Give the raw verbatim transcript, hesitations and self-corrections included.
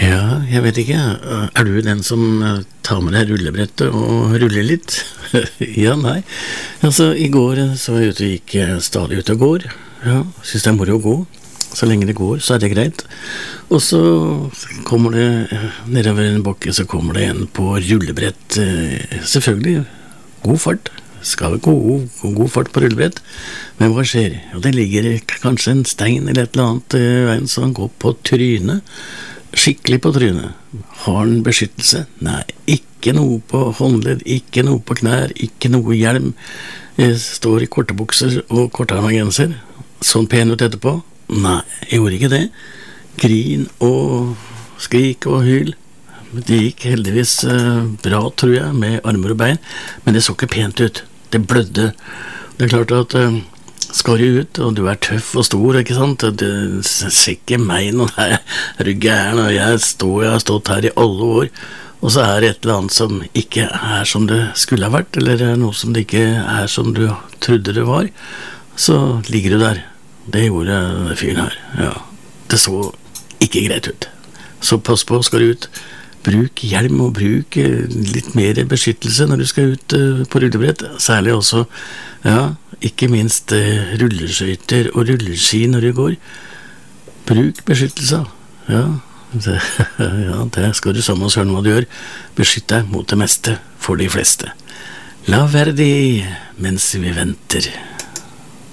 Ja, jeg vet ikke. Er du den som tar med deg rullebrettet og ruller litt? Ja, nei. Altså, i går så var jeg ute og gikk stadig ut og går. Ja, synes det er moro å gå. Så lenge det går, så er det greit. Og så kommer det, nedover en bakke, så kommer det en på rullebrett. Selvfølgelig, god fart. Skal gå god, god fart på rullebrett. Men hva skjer? Og det ligger kanskje en stein eller et eller annet veien, så han går på trynet. Skikkelig på trynet. Har han beskyttelse? Nei, ikke noe på håndledd, ikke noe på knær, ikke noe hjelm. Jeg står i korte bukser og kortarmet genser. Sånn pen ut etterpå? Nei, jeg gjorde ikke det. Grin og skrik og hyl. Det gikk heldigvis bra, tror jeg, med armer og bein, men det så ikke pent ut. Det blødde. Det er klart at skal du ut, og du er tøff og stor, ikke sant? Det ser ikke meg noe her, er du gæren, og jeg, står, jeg har stått her i alle år, og så er det et eller annet som ikke er som det skulle ha vært, eller noe som det ikke er som du trodde det var, så ligger du der. Det gjorde denne fyren her, ja. Det så ikke greit ut. Så pass på, skal du ut. Bruk hjelm og bruk litt mer beskyttelse når du skal ut på rullebrett, særlig også, ja, ikke minst rulleskøyter og rulleski når du går. Bruk beskyttelse, ja, det, ja, det skal du sammen søren hva du gjør. Beskytt deg mot det meste for de fleste. La være det mens vi venter.